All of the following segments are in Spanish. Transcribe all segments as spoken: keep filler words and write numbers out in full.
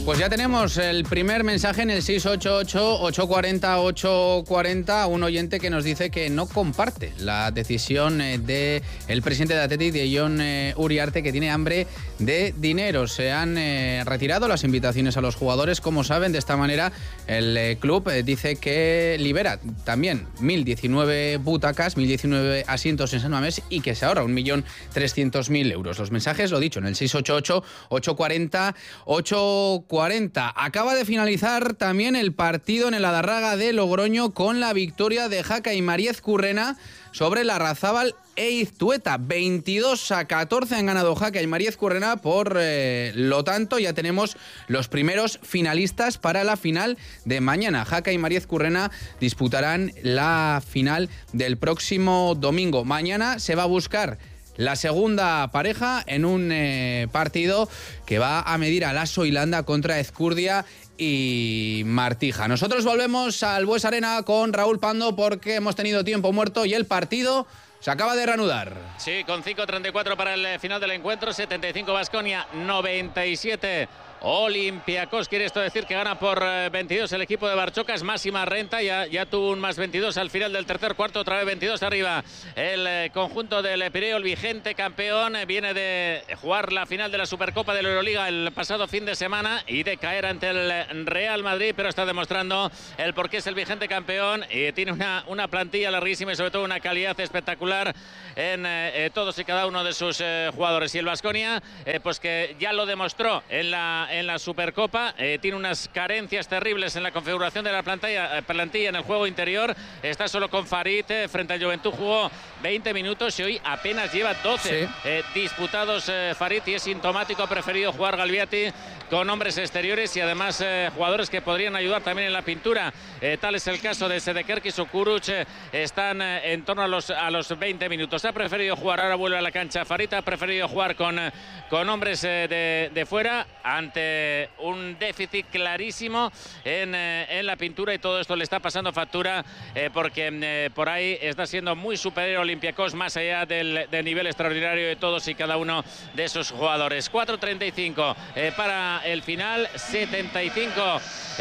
Pues ya tenemos el primer mensaje en el seis ocho ocho, ocho cuatro cero, ocho cuatro cero, un oyente que nos dice que no comparte la decisión del presidente de Athletic, de Jon eh, Uriarte, que tiene hambre de dinero. Se han eh, retirado las invitaciones a los jugadores, como saben. De esta manera el eh, club eh, dice que libera también mil diecinueve butacas, mil diecinueve asientos en San Mamés y que se ahorra un millón trescientos mil euros. Los mensajes, lo dicho, en el seis ocho ocho, ocho cuatro cero, ocho cuarenta. Acaba de finalizar también el partido en el Adarraga de Logroño con la victoria de Jaca y Mariez Currena sobre la Larrazábal e Iztueta. veintidós a catorce han ganado Jaca y Mariez Currena. Por eh, lo tanto, ya tenemos los primeros finalistas para la final de mañana. Jaca y Mariez Currena disputarán la final del próximo domingo. Mañana se va a buscar la segunda pareja en un eh, partido que va a medir a Lasso y Landa contra Ezcurdia y Martija. Nosotros volvemos al Bues Arena con Raúl Pando porque hemos tenido tiempo muerto y el partido se acaba de reanudar. Sí, con cinco treinta y cuatro para el final del encuentro, setenta y cinco Baskonia, noventa y siete Olympiacos. Quiere esto decir que gana por veintidós el equipo de Barchocas. Máxima renta, ya, ya tuvo un más veintidós al final del tercer cuarto, otra vez veintidós arriba el eh, conjunto del Pireo, el vigente campeón. Eh, viene de jugar la final de la Supercopa de la Euroliga el pasado fin de semana y de caer ante el Real Madrid, pero está demostrando el por qué es el vigente campeón y tiene una, una plantilla larguísima y sobre todo una calidad espectacular en eh, todos y cada uno de sus eh, jugadores. Y el Baskonia, eh, pues que ya lo demostró en la en la Supercopa, eh, tiene unas carencias terribles en la configuración de la plantilla, eh, plantilla en el juego interior. Está solo con Farid, eh, frente al Juventud jugó veinte minutos y hoy apenas lleva doce sí. eh, disputados eh, Farid, y es sintomático. Ha preferido jugar Galviati con hombres exteriores y además eh, jugadores que podrían ayudar también en la pintura. Eh, tal es el caso de Sedekerkis o Kuruc, eh, están eh, en torno a los, a los veinte minutos. Ha preferido jugar, ahora vuelve a la cancha Farid, ha preferido jugar con, eh, con hombres eh, de, de fuera ante un déficit clarísimo en, eh, en la pintura, y todo esto le está pasando factura eh, porque eh, por ahí está siendo muy superior Olympiacos, más allá del, del nivel extraordinario de todos y cada uno de esos jugadores. cuatro treinta y cinco eh, para el final, setenta y cinco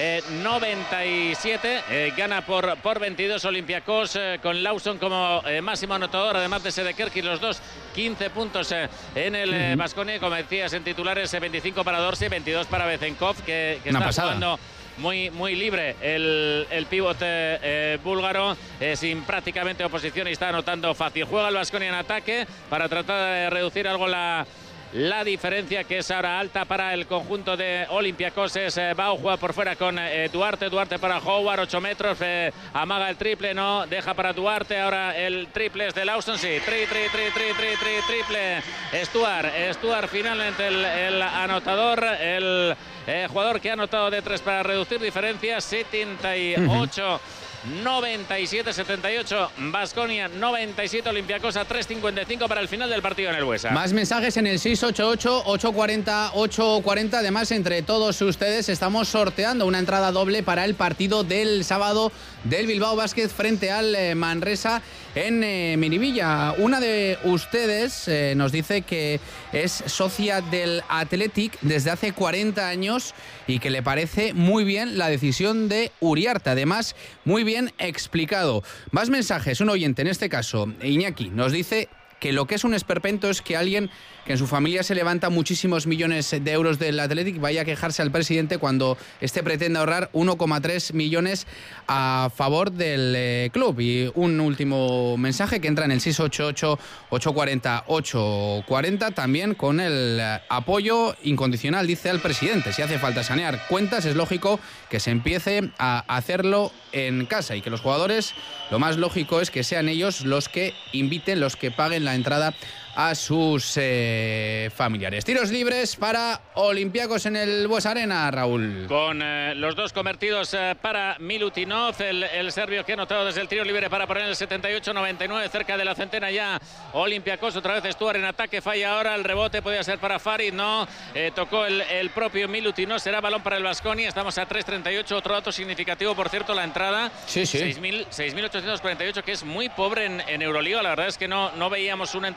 noventa y siete, eh, gana por, por veintidós Olympiacos, eh, con Lawson como eh, máximo anotador, además de Sedekerkis, los dos quince puntos eh, en el Baskonia, uh-huh. Como decías en titulares, eh, veinticinco para Dorsey, veintidós para Bezenkov, que, que está pasada. jugando muy, muy libre el, el pivote eh, búlgaro, eh, sin prácticamente oposición, y está anotando fácil. Juega el Baskonia en ataque para tratar de reducir algo la La diferencia, que es ahora alta para el conjunto de Olympiacos. Es eh, Bau, juega por fuera con eh, Duarte, Duarte para Howard, ocho metros, eh, amaga el triple, no, deja para Duarte, ahora el triple es de Lawson, sí, tri, tri, tri, tri, tri, tri, triple, Stuart, Stuart finalmente el, el anotador, el eh, jugador que ha anotado de tres para reducir diferencias, setenta y ocho noventa y siete, setenta y ocho Baskonia, noventa y siete Olympiacos, a tres cincuenta y cinco para el final del partido en el Buesa. Más mensajes en el seis ocho ocho, ocho cuatro cero, ocho cuatro cero. Además, entre todos ustedes estamos sorteando una entrada doble para el partido del sábado del Bilbao Basket frente al eh, Manresa en eh, Miribilla. Una de ustedes eh, nos dice que es socia del Athletic desde hace cuarenta años y que le parece muy bien la decisión de Uriarte. Además, muy bien explicado. Más mensajes. Un oyente, en este caso, Iñaki, nos dice que lo que es un esperpento es que alguien que en su familia se levanta muchísimos millones de euros del Athletic vaya a quejarse al presidente cuando este pretende ahorrar uno coma tres millones a favor del eh, club. Y un último mensaje que entra en el seis ocho ocho, ocho cuatro cero, ocho cuatro cero, también con el apoyo incondicional, dice al presidente. Si hace falta sanear cuentas, es lógico que se empiece a hacerlo en casa y que los jugadores, lo más lógico es que sean ellos los que inviten, los que paguen la entrada a sus eh, familiares. Tiros libres para Olympiacos en el Bues Arena, Raúl. Con eh, los dos convertidos eh, para Milutinov, el, el serbio que ha anotado desde el tiro libre para poner el setenta y ocho noventa y nueve, cerca de la centena ya Olympiacos. Otra vez Stuart en ataque, falla ahora, el rebote podía ser para Farid, no, eh, tocó el, el propio Milutinov, será balón para el Baskonia. Estamos a tres treinta y ocho, otro dato significativo, por cierto, la entrada, sí, sí. seis mil ochocientos cuarenta y ocho, que es muy pobre en, en Euroliga. La verdad es que no, no veíamos una entrada tan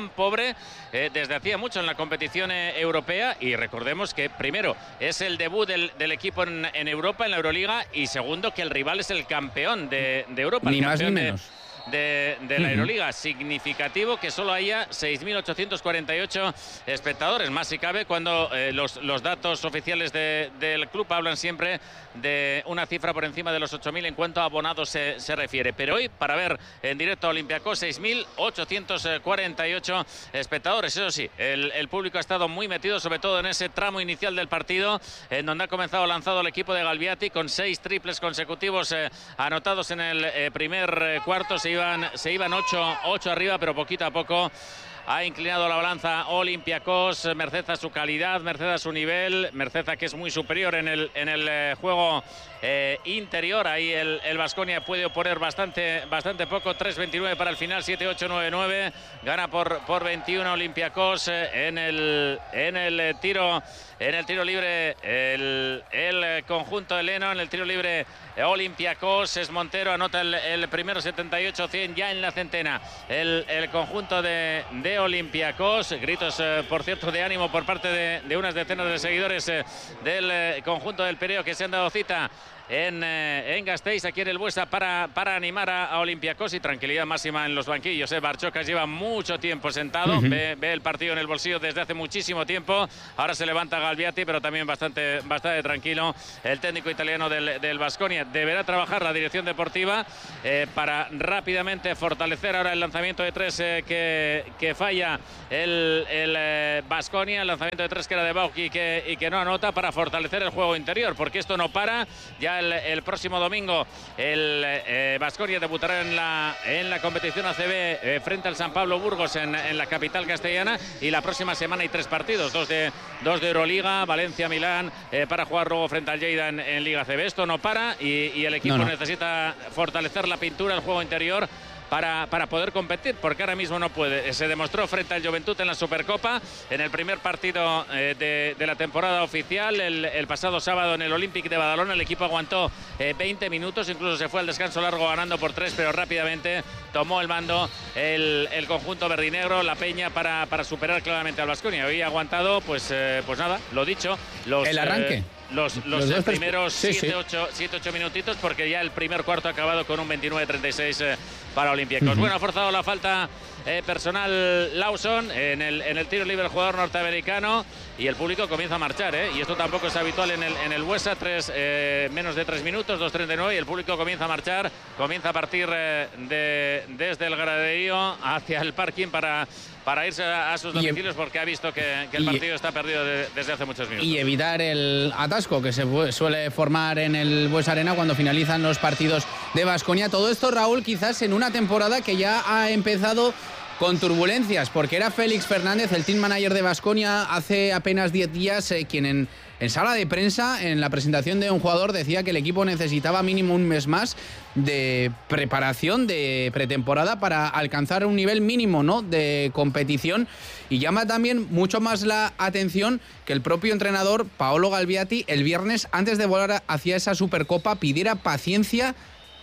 tan pobre eh, desde hacía mucho en la competición eh, europea, y recordemos que primero es el debut del, del equipo en, en Europa, en la Euroliga, y segundo que el rival es el campeón de, de Europa, ni el más campeón ni de, menos. de, de la Euroliga. Significativo que solo haya seis mil ochocientos cuarenta y ocho espectadores, más si cabe cuando eh, los, los datos oficiales de, del club hablan siempre de una cifra por encima de los ocho mil en cuanto a abonados se, se refiere. Pero hoy, para ver en directo a Olympiacos, seis mil ochocientos cuarenta y ocho espectadores. Eso sí, el, el público ha estado muy metido, sobre todo en ese tramo inicial del partido, en donde ha comenzado lanzado el equipo de Galviati con seis triples consecutivos eh, anotados en el eh, primer eh, cuarto. Se iban, se iban ocho, ocho arriba, pero poquito a poco ha inclinado la balanza Olympiacos, merced a su calidad, merced a su nivel, merced a que es muy superior en el, en el eh, juego eh, interior. Ahí el, el Baskonia puede oponer bastante, bastante poco. tres veintinueve para el final, siete ocho nueve nueve. Gana por, por veintiuno Olympiacos eh, en el, en el eh, tiro en el tiro libre el, el conjunto heleno. En el tiro libre Olympiacos es Montero, anota el, el primero, setenta y ocho cien ya en la centena. El, el conjunto de, de Olympiacos, gritos eh, por cierto de ánimo por parte de, de unas decenas de seguidores eh, del eh, conjunto del Pireo, que se han dado cita en, eh, en Gasteiz, aquí en el Buesa, para, para animar a, a Olympiacos, y tranquilidad máxima en los banquillos. eh. Barchocas lleva mucho tiempo sentado, uh-huh. ve, ve el partido en el bolsillo desde hace muchísimo tiempo. Ahora se levanta Galviati, pero también bastante, bastante tranquilo el técnico italiano del, del Baskonia. Deberá trabajar la dirección deportiva eh, para rápidamente fortalecer ahora el lanzamiento de tres eh, que, que falla el, el Baskonia, eh, el lanzamiento de tres que era de Bauchi y que, y que no anota, para fortalecer el juego interior, porque esto no para. Ya el, el próximo domingo el Baskonia eh, debutará en la, en la competición A C B eh, frente al San Pablo Burgos en, en la capital castellana, y la próxima semana hay tres partidos, dos de, dos de Euroliga, Valencia, Milán, eh, para jugar luego frente al Lleida en, en Liga A C B. Esto no para, y, y el equipo no, no. necesita fortalecer la pintura, el juego interior, Para, para poder competir, porque ahora mismo no puede. Se demostró frente al Juventud en la Supercopa, en el primer partido eh, de, de la temporada oficial, el, el pasado sábado en el Olympic de Badalona. El equipo aguantó eh, veinte minutos, incluso se fue al descanso largo ganando por tres, pero rápidamente tomó el mando el, el conjunto verdinegro, la Peña, para, para superar claramente al Baskonia. Hoy ha aguantado, pues, eh, pues nada, lo dicho. Los, el arranque. Eh, Los, los, los primeros siete ocho sí, sí. minutitos, porque ya el primer cuarto ha acabado con un veintinueve treinta y seis eh, para Olympiacos. Uh-huh. Bueno, ha forzado la falta eh, personal Lawson en el, en el tiro libre, el jugador norteamericano, y el público comienza a marchar, ¿eh? Y esto tampoco es habitual en el, en el Buesa. Tres, eh, menos de tres minutos, dos treinta y nueve, y el público comienza a marchar, comienza a partir eh, de, desde el graderío hacia el parking para... para irse a, a sus domicilios, porque ha visto que, que el partido está perdido de, desde hace muchos minutos. Y evitar el atasco que se suele formar en el Buesa Arena cuando finalizan los partidos de Baskonia. Todo esto, Raúl, quizás en una temporada que ya ha empezado con turbulencias, porque era Félix Fernández, el team manager de Baskonia, hace apenas diez días, eh, quien en, en sala de prensa, en la presentación de un jugador, decía que el equipo necesitaba mínimo un mes más de preparación, de pretemporada, para alcanzar un nivel mínimo, ¿no?, de competición. Y llama también mucho más la atención que el propio entrenador, Paolo Galviati, el viernes, antes de volar hacia esa Supercopa, pidiera paciencia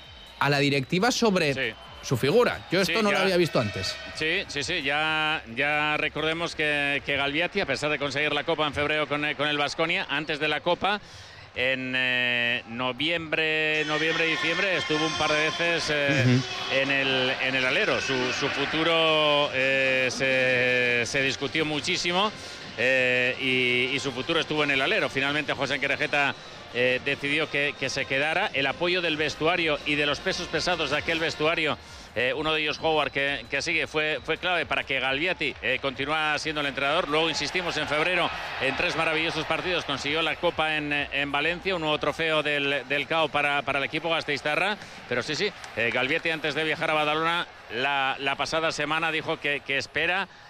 a la directiva sobre... Sí. su figura. Yo esto sí, no ya, lo había visto antes. Sí, sí, sí. Ya, ya recordemos que, que Galviati, a pesar de conseguir la Copa en febrero con, con el Baskonia, antes de la Copa, en eh, noviembre, noviembre, diciembre, estuvo un par de veces eh, uh-huh. en, el, en el alero. Su, su futuro eh, se, se discutió muchísimo eh, y, y su futuro estuvo en el alero. Finalmente José Enquerejeta Eh, decidió que, que se quedara. El apoyo del vestuario y de los pesos pesados de aquel vestuario, eh, uno de ellos Howard, que, que sigue, fue, fue clave para que Galviati eh, continuara siendo el entrenador. Luego, insistimos, en febrero, en tres maravillosos partidos, consiguió la Copa en, en Valencia, un nuevo trofeo del, del C A O para, para el equipo gasteiztarra. Pero sí, sí, eh, Galviati, antes de viajar a Badalona la, la pasada semana, dijo que, que espera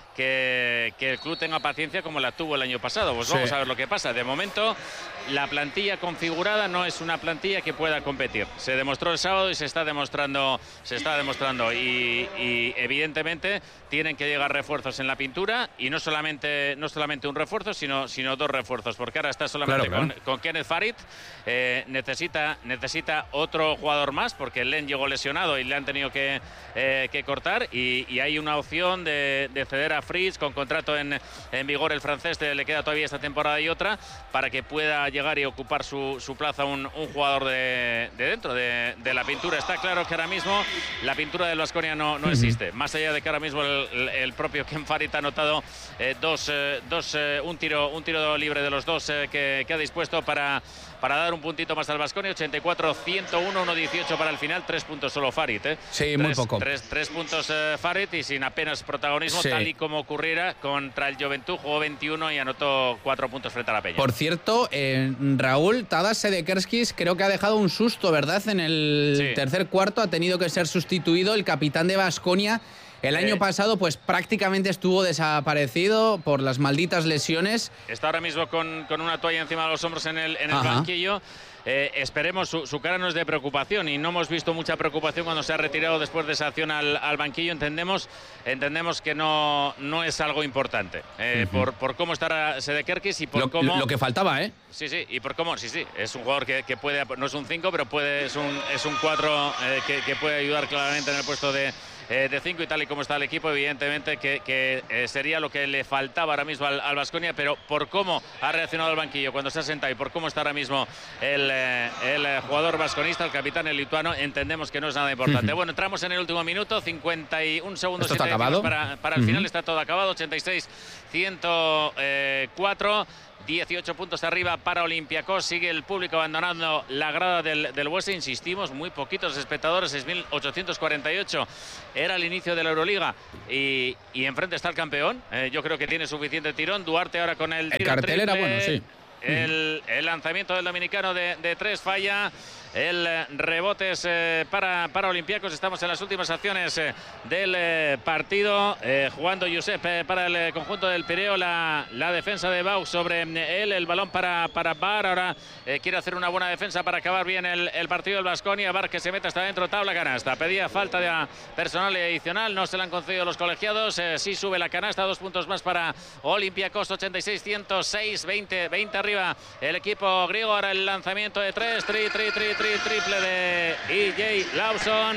que, que el club tenga paciencia como la tuvo el año pasado. Pues sí. Vamos a ver lo que pasa. De momento, la plantilla configurada no es una plantilla que pueda competir. Se demostró el sábado y se está demostrando, se está demostrando. Y, y evidentemente tienen que llegar refuerzos en la pintura, y no solamente, no solamente un refuerzo, sino, sino dos refuerzos, porque ahora está solamente claro, claro. Con, con Kenneth Farid. Eh, necesita, necesita otro jugador más, porque Len llegó lesionado y le han tenido que, eh, que cortar, y, y hay una opción de, de ceder a Fritz con contrato en, en vigor, el francés, le queda todavía esta temporada y otra, para que pueda llegar y ocupar su, su plaza un, un jugador de, de dentro de, de la pintura. Está claro que ahora mismo la pintura del Baskonia no, no existe, más allá de que ahora mismo el, el, el propio Ken Farid ha anotado eh, dos, eh, dos eh, un tiro un tiro libre de los dos eh, que, que ha dispuesto para para dar un puntito más al Baskonia. Ochenta y cuatro ciento uno, uno dieciocho para el final. Tres puntos solo Farid, ¿eh? Sí, tres, muy poco. Tres, tres puntos eh, Farid, y sin apenas protagonismo, sí. Tal y como ocurriera contra el Juventud. Jugó veintiuno y anotó cuatro puntos frente a la Peña. Por cierto, eh, Raúl, Tadas Sedekerskis creo que ha dejado un susto, ¿verdad? En el sí. tercer cuarto ha tenido que ser sustituido el capitán de Baskonia. El año eh, pasado pues prácticamente estuvo desaparecido por las malditas lesiones. Está ahora mismo con, con una toalla encima de los hombros en el, en el banquillo. Eh, esperemos, su, su cara no es de preocupación, y no hemos visto mucha preocupación cuando se ha retirado después de esa acción al, al banquillo. Entendemos, entendemos que no, no es algo importante eh, uh-huh. por, por cómo está Sedekerskis y por lo, cómo... Lo que faltaba, ¿eh? Sí, sí, y por cómo, sí, sí, es un jugador que, que puede, no es un cinco, pero puede, es un es un cuatro eh, que, que puede ayudar claramente en el puesto de Eh, de cinco, y tal y como está el equipo, evidentemente que, que eh, sería lo que le faltaba ahora mismo al, al Baskonia, pero por cómo ha reaccionado el banquillo cuando se ha sentado y por cómo está ahora mismo el, eh, el jugador vasconista, el capitán, el lituano, entendemos que no es nada importante. Uh-huh. Bueno, entramos en el último minuto, cincuenta y un segundos para, para el uh-huh. final, está todo acabado. Ochenta y seis ciento cuatro. dieciocho puntos arriba para Olympiacos. Sigue el público abandonando la grada del, del Buesa. Insistimos, muy poquitos espectadores, seis mil ochocientos cuarenta y ocho. Era el inicio de la Euroliga y, y enfrente está el campeón. Eh, yo creo que tiene suficiente tirón. Duarte ahora con el, el cartel triple. Era bueno, sí. El, el lanzamiento del dominicano de, de tres falla. El rebote es eh, para, para Olympiacos. Estamos en las últimas acciones eh, del eh, partido. Eh, jugando Josep eh, para el eh, conjunto del Pireo. La, la defensa de Bau sobre eh, él. El balón para, para Bar. Ahora eh, quiere hacer una buena defensa para acabar bien el, el partido del Baskonia. Bar que se mete hasta dentro. Tabla canasta. Pedía falta de personal adicional. No se la han concedido los colegiados. Eh, sí sube la canasta. Dos puntos más para Olympiacos. ochenta y seis ciento seis. veinte, veinte arriba el equipo griego. Ahora el lanzamiento de tres. Tri, tri, tri. Triple de E J Lawson,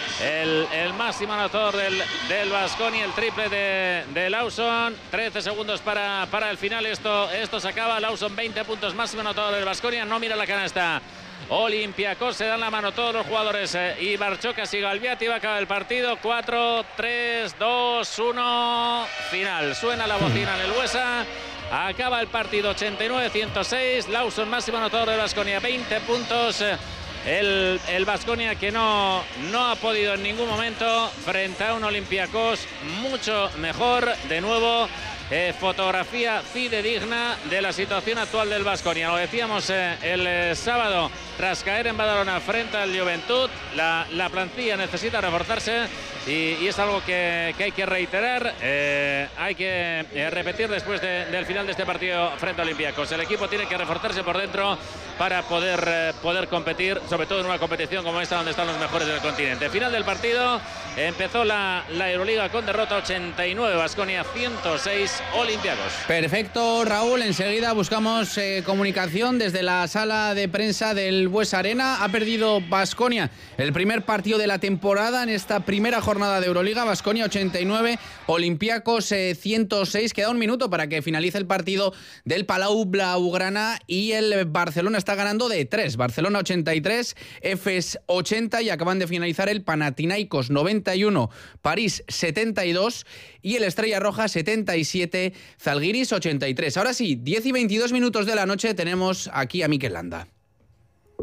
el, el máximo anotador del, del Baskonia, el triple de, de Lawson. Trece segundos para, para el final. Esto, esto se acaba. Lawson, veinte puntos, máximo anotador del Baskonia. No mira la canasta. Olympiacos, se dan la mano todos los jugadores. Eh, y Barchokas y Galviati. Va a acabar el partido. cuatro, tres, dos, uno. Final. Suena la bocina en el Buesa. Acaba el partido. Ochenta y nueve ciento seis. Lawson, máximo anotador de Baskonia, veinte puntos. El, el Baskonia que no, no ha podido en ningún momento frente a un Olympiacos mucho mejor. De nuevo, eh, fotografía fidedigna de la situación actual del Baskonia. Lo decíamos eh, el eh, sábado, tras caer en Badalona frente al Juventud. La, la plantilla necesita reforzarse y, y es algo que, que hay que reiterar. Eh, hay que eh, repetir después de, del final de este partido frente a Olympiacos. El equipo tiene que reforzarse por dentro para poder, eh, poder competir, sobre todo en una competición como esta donde están los mejores del continente. Final del partido, empezó la, la Euroliga con derrota. Ochenta y nueve Baskonia, ciento seis Olympiacos. Perfecto, Raúl. Enseguida buscamos eh, comunicación desde la sala de prensa del Buesa Arena. Ha perdido Baskonia el primer partido de la temporada en esta primera jornada de Euroliga. Baskonia ochenta y nueve, Olympiacos eh, ciento seis. Queda un minuto para que finalice el partido del Palau Blaugrana y el Barcelona está ganando de tres. Barcelona ochenta y tres, Efes ochenta, y acaban de finalizar el Panathinaikos noventa y uno, París setenta y dos y el Estrella Roja setenta y siete, Zalgiris ochenta y tres. Ahora sí, diez y veintidós minutos de la noche, tenemos aquí a Mikel Landa.